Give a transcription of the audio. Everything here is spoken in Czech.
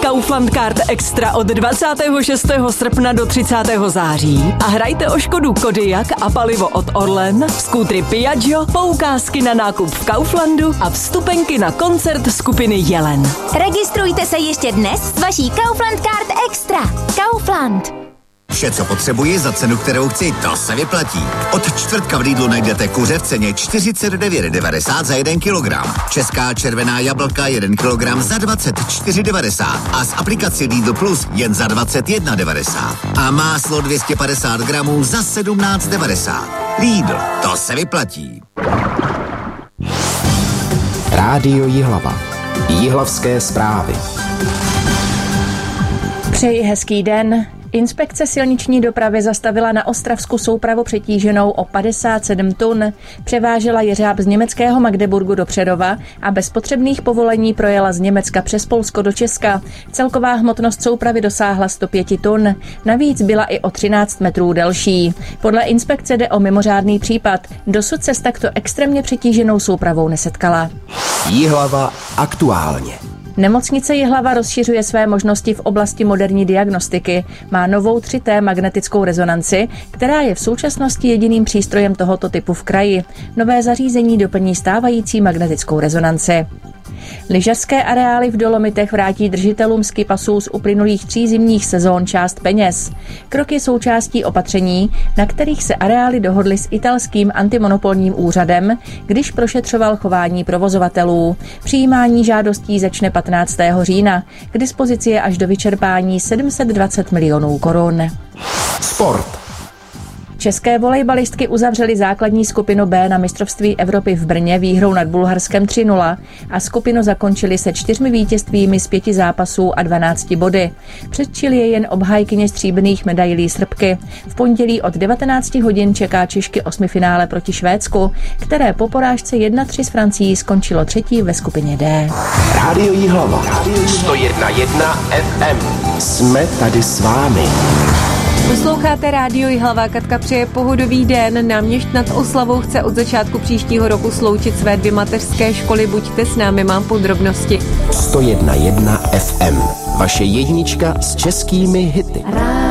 Kaufland Card Extra od 26. srpna do 30. září a hrajte o Škodu Kodiaq a palivo od Orlen, skútry Piaggio, poukázky na nákup v Kauflandu a vstupenky na koncert skupiny Jelen. Registrujte se ještě dnes s vaší Kaufland Card Extra. Kaufland. Vše, co potřebuji za cenu, kterou chci, to se vyplatí. Od čtvrtka v Lidlu najdete kuře v ceně 49,90 za 1 kilogram. Česká červená jablka 1 kilogram za 24,90 a z aplikaci Lidl Plus jen za 21,90. A máslo 250 gramů za 17,90. Lidl, to se vyplatí. Rádio Jihlava. Jihlavské zprávy. Přeji hezký den. Inspekce silniční dopravy zastavila na Ostravsku soupravu přetíženou o 57 tun. Převážela jeřáb z německého Magdeburgu do Přerova a bez potřebných povolení projela z Německa přes Polsko do Česka. Celková hmotnost soupravy dosáhla 105 tun. Navíc byla i o 13 metrů delší. Podle inspekce jde o mimořádný případ. Dosud se s takto extrémně přetíženou soupravou nesetkala. Jihlava aktuálně. Nemocnice Jihlava rozšiřuje své možnosti v oblasti moderní diagnostiky. Má novou 3T magnetickou rezonanci, která je v současnosti jediným přístrojem tohoto typu v kraji. Nové zařízení doplní stávající magnetickou rezonanci. Lyžařské areály v Dolomitech vrátí držitelům skipasů z uplynulých 3 zimních sezón část peněz. Krok je součástí opatření, na kterých se areály dohodly s italským antimonopolním úřadem, když prošetřoval chování provozovatelů. Přijímání žádostí začne 15. října. K dispozici je až do vyčerpání 720 milionů korun. Sport. České volejbalistky uzavřely základní skupinu B na mistrovství Evropy v Brně výhrou nad Bulharskem 3-0 a skupinu zakončili se 4 vítězstvími z 5 zápasů a 12 body. Předčili je jen obhájkyně stříbrných medailí Srbky. V pondělí od 19 hodin čeká Češky 8finále proti Švédsku, které po porážce 1-3 s Francií skončilo 3. ve skupině D. Rádio Jihlava. 101,1 FM. Jsme tady s vámi. Posloucháte Rádio Jihlava. Katka přeje pohodový den. Náměšť nad Oslavou chce od začátku příštího roku sloučit své 2 mateřské školy. Buďte s námi, mám podrobnosti. 101,1 FM. Vaše jednička s českými hity.